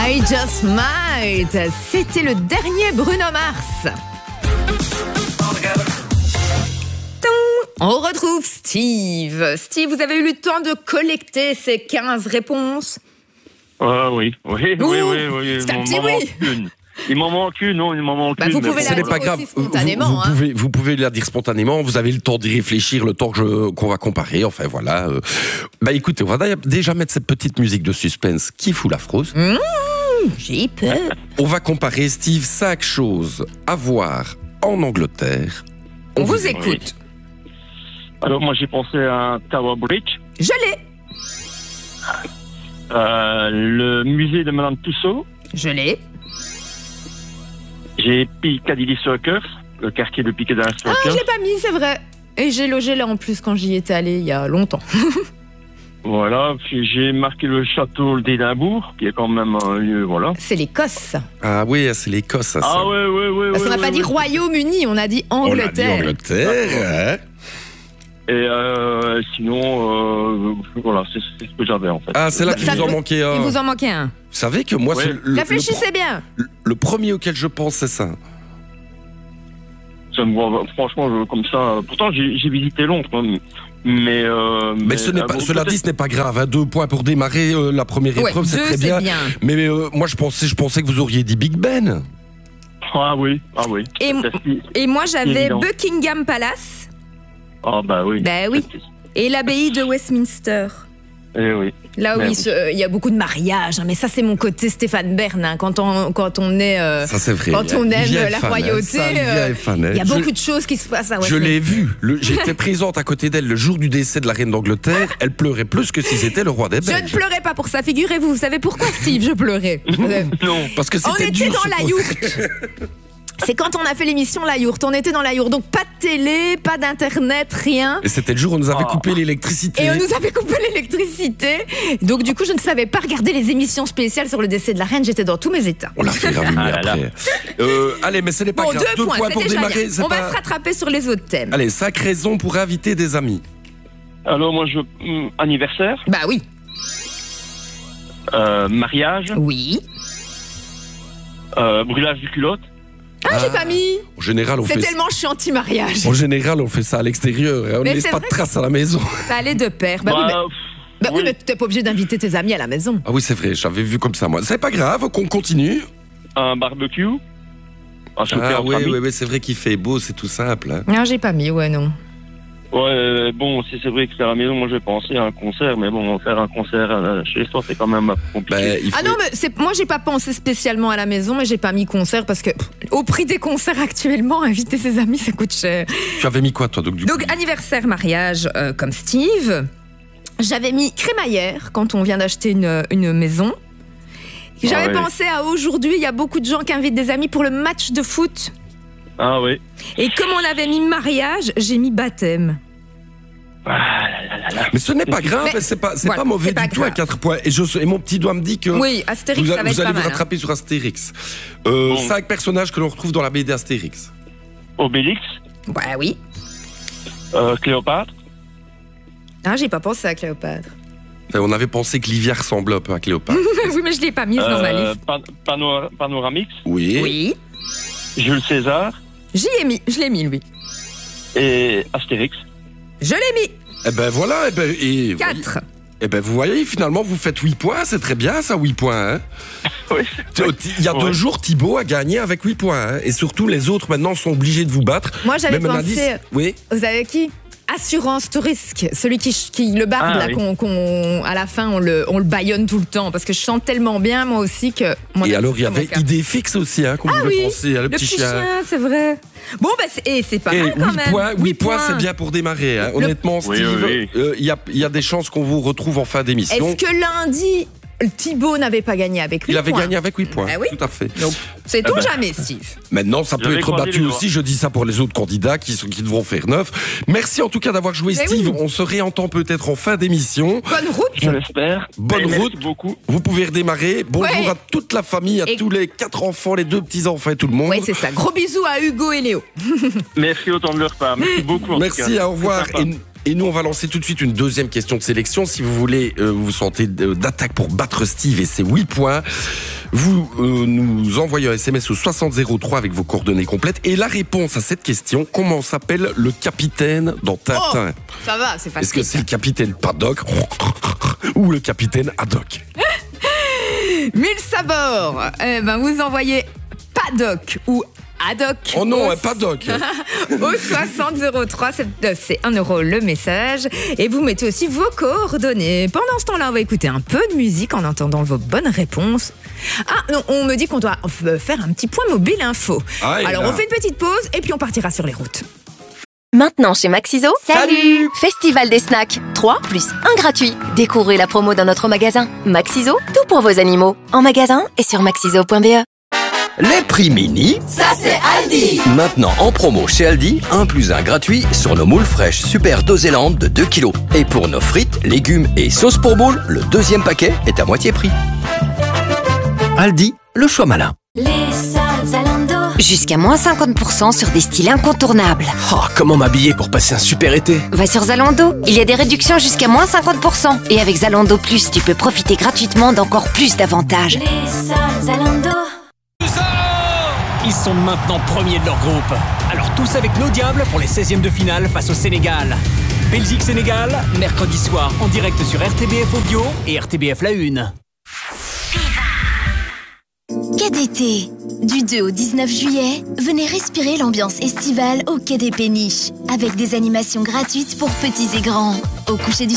I Just Might. C'était le dernier Bruno Mars. On retrouve Steve. Steve, vous avez eu le temps de collecter ces 15 réponses? Oui. Il m'en manque une, non, il m'en manque une. Vous pouvez la dire pas grave. aussi spontanément. Vous pouvez la dire spontanément, vous avez le temps d'y réfléchir, le temps qu'on va comparer, enfin voilà. Écoutez, on va déjà mettre cette petite musique de suspense qui fout la frousse. J'ai peur. On va comparer, Steve, 5 choses à voir en Angleterre. On vous écoute. Alors moi j'ai pensé à un Tower Bridge. Je l'ai. Le musée de Madame Tussauds. Je l'ai. J'ai Piccadilly Circus, le quartier de Piccadilly Circus. Ah, je l'ai pas mis, c'est vrai. Et j'ai logé là en plus quand j'y étais allée il y a longtemps. Voilà, puis j'ai marqué le château d'Édimbourg, qui est quand même un lieu, voilà. C'est l'Écosse. Ah oui, c'est l'Écosse, ça. Ah ouais. Parce qu'on n'a pas dit Royaume-Uni, on a dit Angleterre. On a dit Angleterre, Et sinon, voilà, c'est ce que j'avais en fait. Ah, c'est là que vous en manquez un. Il vous en manquait un. Vous savez que moi, c'est Réfléchissez bien. Le premier auquel je pense, c'est ça. Franchement, comme ça. Pourtant, j'ai visité Londres, mais cela dit, ce n'est pas grave. 2 points pour démarrer la première épreuve, c'est très bien. Mais moi, je pensais que vous auriez dit Big Ben. Ah oui. Et moi, j'avais évident. Buckingham Palace. Ah bah oui. Bah oui. Et l'abbaye de Westminster. Eh oui. Là où il y a beaucoup de mariages, hein, mais ça c'est mon côté Stéphane Bern. Hein, quand on est, ça c'est vrai. Quand on aime la royauté, il y a beaucoup de choses qui se passent à Westminster. Je l'ai vu. J'étais présente à côté d'elle le jour du décès de la reine d'Angleterre. Elle pleurait plus que si c'était le roi des Belges. Je ne pleurais pas pour ça, figurez-vous. Vous savez pourquoi, Steve, je pleurais? Non, parce que c'était dur. On était dans la yourte. C'est quand on a fait l'émission La Yourte. On était dans la yourte. Donc pas de télé, pas d'internet, rien. Et c'était le jour où on nous avait coupé l'électricité. Et on nous avait coupé l'électricité. Donc du coup, je ne savais pas regarder les émissions spéciales sur le décès de la reine. J'étais dans tous mes états. On l'a fait rallumé après. Allez, mais ce n'est pas grave. 2 points pour démarrer. On va se rattraper sur les autres thèmes. Allez, 5 raisons pour inviter des amis. Alors moi, anniversaire. Bah oui. Mariage. Oui. Brûlage du culotte. Ah, j'ai pas mis. En général, c'est tellement je suis anti-mariage. En général, on fait ça à l'extérieur. On ne laisse pas de traces à la maison. Ça allait de pair. Oui, mais t'es pas obligé d'inviter tes amis à la maison. Ah oui, c'est vrai, j'avais vu comme ça, moi. C'est pas grave, qu'on continue. Un barbecue. Oui, c'est vrai qu'il fait beau, c'est tout simple. Hein. Non, j'ai pas mis, non. Ouais, bon, si c'est vrai que c'est à la maison, moi j'ai pensé à un concert, mais bon, faire un concert chez soi, c'est quand même compliqué. Ah non, mais moi j'ai pas pensé spécialement à la maison, mais j'ai pas mis concert parce que au prix des concerts actuellement, inviter ses amis, ça coûte cher. Tu avais mis quoi, toi, donc anniversaire, mariage, comme Steve. J'avais mis crémaillère quand on vient d'acheter une maison. J'avais pensé à aujourd'hui, il y a beaucoup de gens qui invitent des amis pour le match de foot. Ah oui. Et comme on avait mis mariage, j'ai mis baptême. Mais ce n'est pas grave, c'est pas mauvais du tout à 4 points. Et mon petit doigt me dit que oui, Astérix, ça va être vous allez pas mal, vous rattraper sur Astérix. 5 personnages que l'on retrouve dans la BD Astérix. Obélix. Bah oui. Cléopâtre. Ah, j'ai pas pensé à Cléopâtre. Enfin, on avait pensé que Livia ressemblait un peu à Cléopâtre. Oui, mais je l'ai pas mise dans ma liste. Panoramix. Oui. Jules César. Je l'ai mis, lui. Et Astérix. Je l'ai mis. Eh ben voilà, 4. Eh ben vous voyez, finalement, vous faites 8 points, c'est très bien ça, 8 points. Hein. Oui. Il y a 2 jours, Thibaut a gagné avec 8 points. Hein. Et surtout, les autres, maintenant, sont obligés de vous battre. Moi, j'avais pensé... Oui. Vous savez qui ? Assurance tout risque, celui qui le barde à la fin on le baillonne tout le temps parce que je chante tellement bien moi aussi que. Et alors il y avait idée fixe aussi qu'on pouvait penser à le petit chien. C'est vrai. Bon c'est pas mal quand même. 8 points c'est bien pour démarrer. Hein. Honnêtement Steve, y a des chances qu'on vous retrouve en fin d'émission. Est-ce que lundi Thibaut n'avait pas gagné avec 8 points. Il avait gagné avec 8 points, tout à fait. Donc, sait-on jamais, Steve. Maintenant, ça peut être battu aussi. Je dis ça pour les autres candidats qui devront faire 9. Merci en tout cas d'avoir joué, Steve. Oui. On se réentend peut-être en fin d'émission. Bonne route. Je l'espère. Bonne route. Merci beaucoup. Vous pouvez redémarrer. Bonjour à toute la famille, à tous les 4 enfants, les 2 petits-enfants et tout le monde. Oui, c'est ça. Gros bisous à Hugo et Léo. Merci autant de leur part. Merci beaucoup. Merci, au revoir. Et nous, on va lancer tout de suite une deuxième question de sélection. Si vous voulez, vous sentez d'attaque pour battre Steve et ses 8 points, vous nous envoyez un SMS au 6003 avec vos coordonnées complètes. Et la réponse à cette question, comment s'appelle le capitaine dans Tintin? Ça va, c'est facile. Est-ce que c'est le capitaine Paddock ou le capitaine Haddock? Mille sabords. Vous envoyez Paddock ou Haddock. Oh non, Paddock. Au 6003, c'est 1 euro le message. Et vous mettez aussi vos coordonnées. Pendant ce temps-là, on va écouter un peu de musique en entendant vos bonnes réponses. Ah non, on me dit qu'on doit faire un petit point mobile info. Alors on fait une petite pause et puis on partira sur les routes. Maintenant chez Maxiso, salut! Festival des snacks, 3 plus 1 gratuit. Découvrez la promo dans notre magasin. Maxiso, tout pour vos animaux. En magasin et sur maxiso.be. Les prix mini, ça c'est Aldi. Maintenant en promo chez Aldi, 1 plus 1 gratuit sur nos moules fraîches Super Doséland de 2 kg. Et pour nos frites, légumes et sauces pour boules, le deuxième paquet est à moitié prix. Aldi, le choix malin. Les soldes Zalando. Jusqu'à moins 50% sur des styles incontournables. Oh, comment m'habiller pour passer un super été? Va sur Zalando, il y a des réductions jusqu'à moins 50%. Et avec Zalando Plus, tu peux profiter gratuitement d'encore plus d'avantages. Les soldes Zalando. Ils sont maintenant premiers de leur groupe. Alors tous avec nos Diables pour les 16e de finale face au Sénégal. Belgique-Sénégal, mercredi soir en direct sur RTBF Audio et RTBF La Une. Quai d'été. Du 2 au 19 juillet, venez respirer l'ambiance estivale au Quai des Péniches, avec des animations gratuites pour petits et grands. Au coucher du